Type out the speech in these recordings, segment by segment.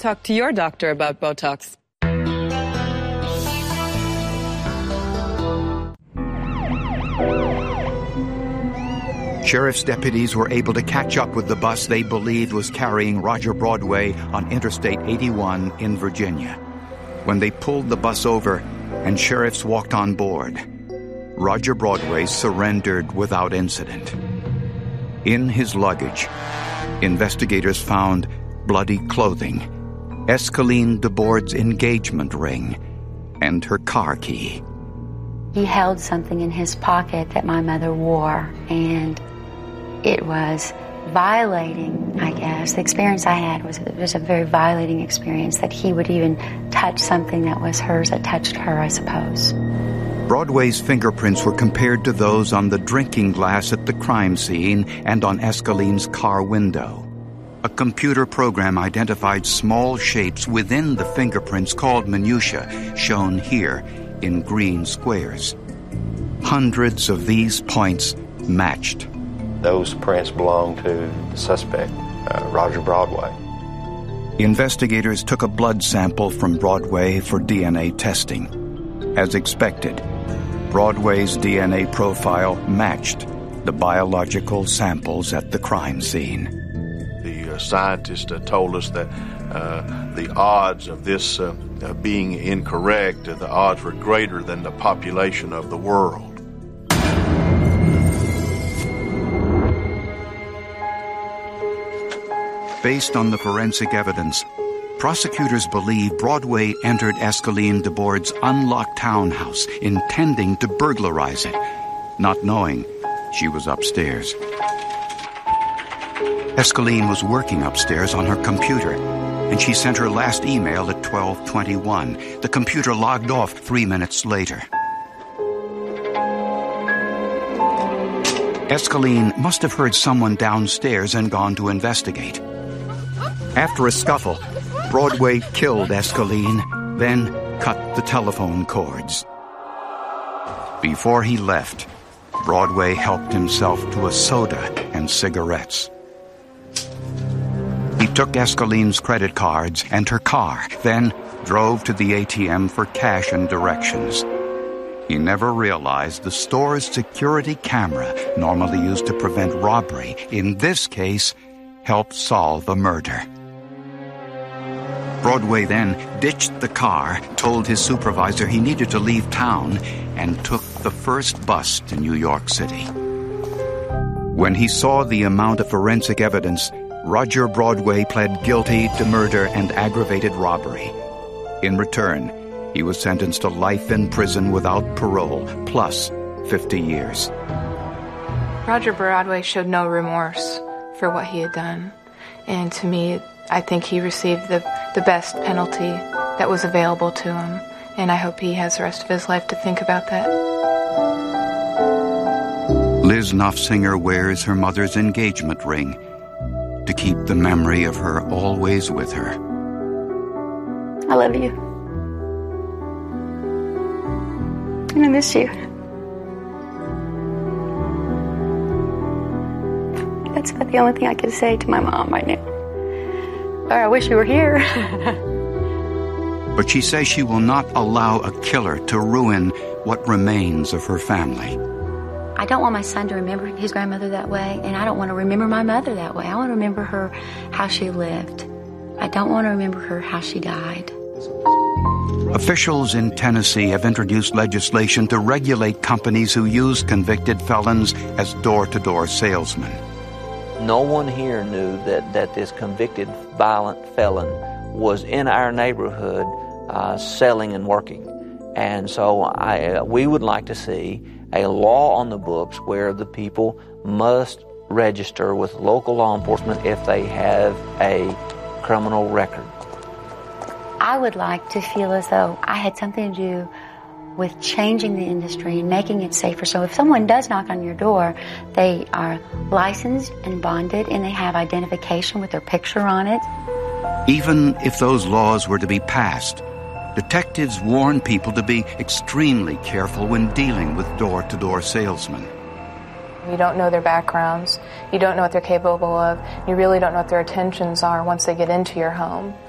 talk to your doctor about Botox. Sheriff's deputies were able to catch up with the bus they believed was carrying Roger Broadway on Interstate 81 in Virginia. When they pulled the bus over and sheriffs walked on board, Roger Broadway surrendered without incident. In his luggage, investigators found bloody clothing, Escaline DeBoard's engagement ring, and her car key. He held something in his pocket that my mother wore, and it was violating, I guess. The experience I had was a very violating experience, that he would even touch something that was hers, that touched her, I suppose. Broadway's fingerprints were compared to those on the drinking glass at the crime scene and on Escaline's car window. A computer program identified small shapes within the fingerprints called minutiae, shown here in green squares. Hundreds of these points matched. Those prints belong to the suspect, Roger Broadway. Investigators took a blood sample from Broadway for DNA testing. As expected, Broadway's DNA profile matched the biological samples at the crime scene. The scientists told us that the odds of this being incorrect, the odds were greater than the population of the world. Based on the forensic evidence, prosecutors believe Broadway entered Escaline DeBoard's unlocked townhouse, intending to burglarize it, not knowing she was upstairs. Escaline was working upstairs on her computer, and she sent her last email at 12:21. The computer logged off 3 minutes later. Escaline must have heard someone downstairs and gone to investigate. After a scuffle, Broadway killed Escaline, then cut the telephone cords. Before he left, Broadway helped himself to a soda and cigarettes. He took Escaline's credit cards and her car, then drove to the ATM for cash and directions. He never realized the store's security camera, normally used to prevent robbery, in this case, helped solve a murder. Broadway then ditched the car, told his supervisor he needed to leave town, and took the first bus to New York City. When he saw the amount of forensic evidence, Roger Broadway pled guilty to murder and aggravated robbery. In return, he was sentenced to life in prison without parole, plus 50 years. Roger Broadway showed no remorse for what he had done. And to me, I think he received the best penalty that was available to him. And I hope he has the rest of his life to think about that. Liz Nofsinger wears her mother's engagement ring to keep the memory of her always with her. I love you. And I miss you. That's about the only thing I can say to my mom right now. Or I wish you were here. But she says she will not allow a killer to ruin what remains of her family. I don't want my son to remember his grandmother that way, and I don't want to remember my mother that way. I want to remember her how she lived. I don't want to remember her how she died. Officials in Tennessee have introduced legislation to regulate companies who use convicted felons as door-to-door salesmen. No one here knew that this convicted violent felon was in our neighborhood selling and working. And so we would like to see a law on the books where the people must register with local law enforcement if they have a criminal record. I would like to feel as though I had something to do with changing the industry and making it safer. So if someone does knock on your door, they are licensed and bonded and they have identification with their picture on it. Even if those laws were to be passed, detectives warn people to be extremely careful when dealing with door-to-door salesmen. You don't know their backgrounds. You don't know what they're capable of. You really don't know what their intentions are once they get into your home.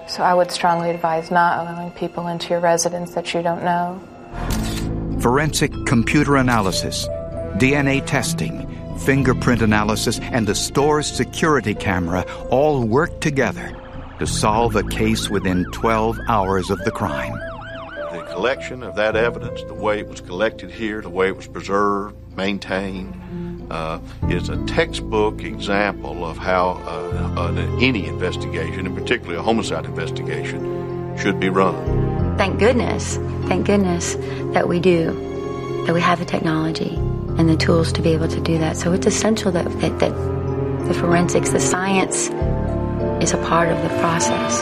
So I would strongly advise not allowing people into your residence that you don't know. Forensic computer analysis, DNA testing, fingerprint analysis, and the store's security camera all worked together to solve a case within 12 hours of the crime. The collection of that evidence, the way it was collected here, the way it was preserved, maintained, is a textbook example of how any investigation, and particularly a homicide investigation, should be run. Thank goodness that we do, that we have the technology and the tools to be able to do that. So it's essential that the forensics, the science, is a part of the process.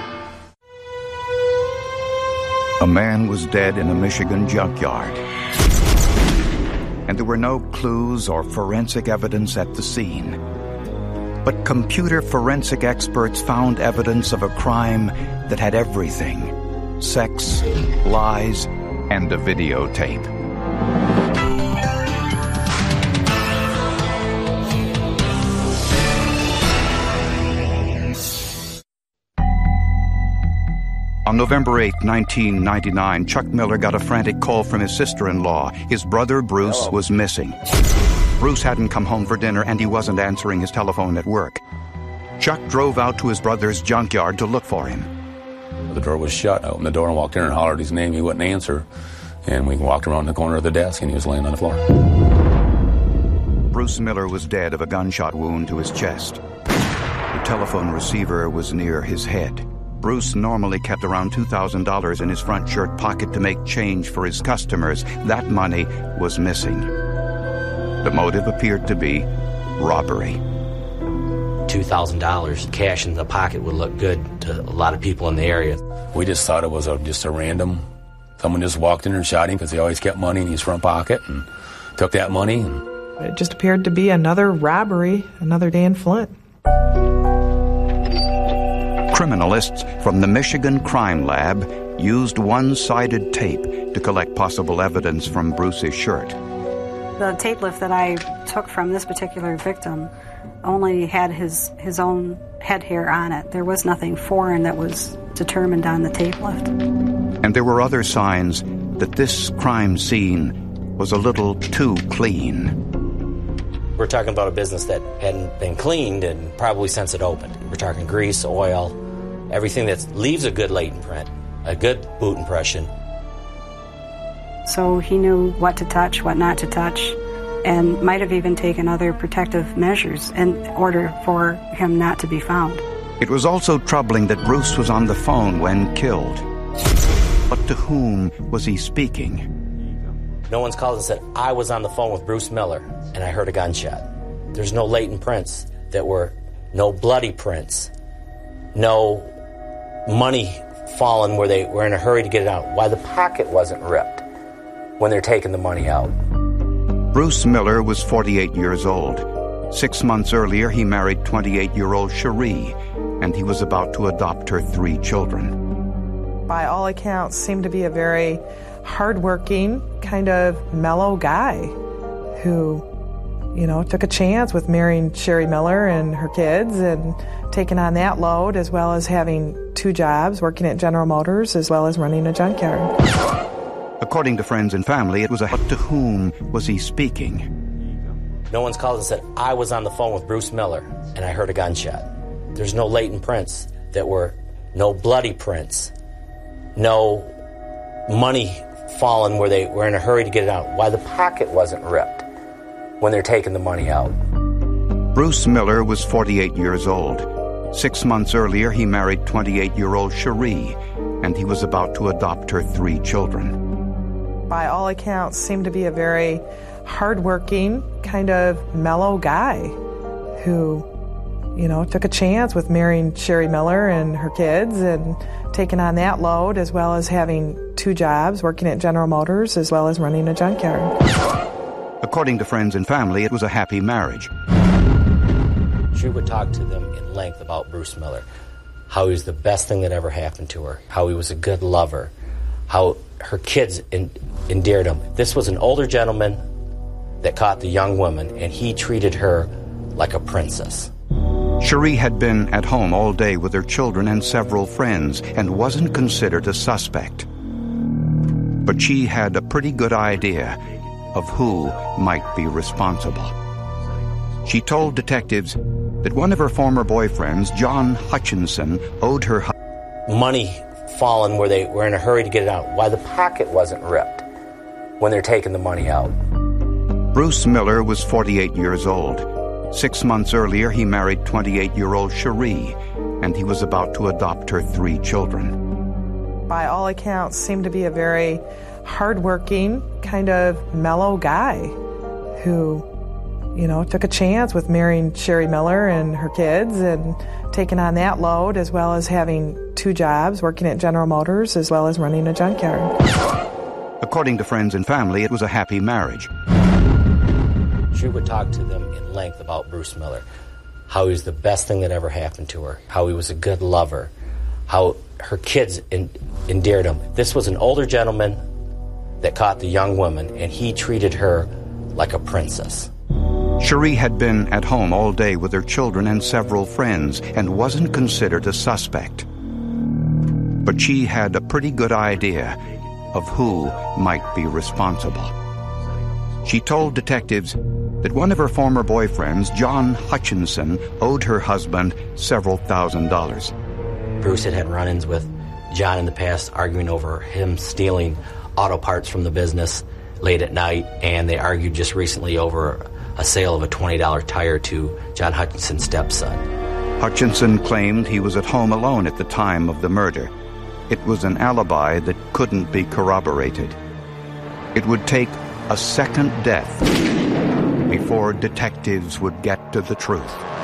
A man was dead in a Michigan junkyard, and there were no clues or forensic evidence at the scene. But computer forensic experts found evidence of a crime that had everything: sex, lies, and a videotape. On November 8, 1999, Chuck Miller got a frantic call from his sister-in-law. His brother, Bruce, was missing. Bruce hadn't come home for dinner, and he wasn't answering his telephone at work. Chuck drove out to his brother's junkyard to look for him. The door was shut. I opened the door and walked in and hollered his name. He wouldn't answer. And we walked around the corner of the desk, and he was laying on the floor. Bruce Miller was dead of a gunshot wound to his chest. The telephone receiver was near his head. Bruce normally kept around $2,000 in his front shirt pocket to make change for his customers. That money was missing. The motive appeared to be robbery. $2,000 cash in the pocket would look good to a lot of people in the area. We just thought it was just a random. Someone just walked in and shot him because he always kept money in his front pocket and took that money. It just appeared to be another robbery, another Dan Flint. Criminalists from the Michigan Crime Lab used one-sided tape to collect possible evidence from Bruce's shirt. The tape lift that I took from this particular victim only had his own head hair on it. There was nothing foreign that was determined on the tape lift. And there were other signs that this crime scene was a little too clean. We're talking about a business that hadn't been cleaned and probably since it opened. We're talking grease, oil, everything that leaves a good latent print, a good boot impression. So he knew what to touch, what not to touch, and might have even taken other protective measures in order for him not to be found. It was also troubling that Bruce was on the phone when killed. But to whom was he speaking? No one's called and said, I was on the phone with Bruce Miller and I heard a gunshot. There's no latent prints that were, no bloody prints, no money fallen where they were in a hurry to get it out. Why the pocket wasn't ripped when they're taking the money out. Bruce Miller was 48 years old. 6 months earlier, he married 28-year-old Cherie, and he was about to adopt her 3 children. By all accounts, seemed to be a very hardworking, kind of mellow guy who, took a chance with marrying Sherry Miller and her kids and taking on that load, as well as having 2 jobs, working at General Motors, as well as running a junkyard. According to friends and family, it was but to whom was he speaking? No one's called and said, I was on the phone with Bruce Miller and I heard a gunshot. There's no latent prints that were, no bloody prints, no money fallen where they were in a hurry to get it out. Why the pocket wasn't ripped when they're taking the money out. Bruce Miller was 48 years old. 6 months earlier, he married 28-year-old Cherie, and he was about to adopt her 3 children. By all accounts, seemed to be a very hardworking, kind of mellow guy who, took a chance with marrying Sherry Miller and her kids and taking on that load, as well as having 2 jobs, working at General Motors, as well as running a junkyard. According to friends and family, it was a happy marriage. She would talk to them in length about Bruce Miller, how he was the best thing that ever happened to her, how he was a good lover, how her kids endeared him. This was an older gentleman that caught the young woman, and he treated her like a princess. Cherie had been at home all day with her children and several friends and wasn't considered a suspect. But she had a pretty good idea of who might be responsible. She told detectives that one of her former boyfriends, John Hutchinson, owed her money fallen where they were in a hurry to get it out. Why the pocket wasn't ripped when they're taking the money out. Bruce Miller was 48 years old. 6 months earlier, he married 28-year-old Cherie, and he was about to adopt her 3 children. By all accounts, seemed to be a very hardworking, kind of mellow guy who, took a chance with marrying Cherie Miller and her kids and taking on that load, as well as having 2 jobs, working at General Motors, as well as running a junkyard. According to friends and family, it was a happy marriage. She would talk to them in length about Bruce Miller, how he was the best thing that ever happened to her, how he was a good lover, how her kids endeared him. This was an older gentleman that caught the young woman, and he treated her like a princess. Cherie had been at home all day with her children and several friends and wasn't considered a suspect. But she had a pretty good idea of who might be responsible. She told detectives that one of her former boyfriends, John Hutchinson, owed her husband several $1,000s. Bruce had run-ins with John in the past, arguing over him stealing auto parts from the business late at night, and they argued just recently over a sale of a $20 tire to John Hutchinson's stepson. Hutchinson claimed he was at home alone at the time of the murder. It was an alibi that couldn't be corroborated. It would take a second death before detectives would get to the truth.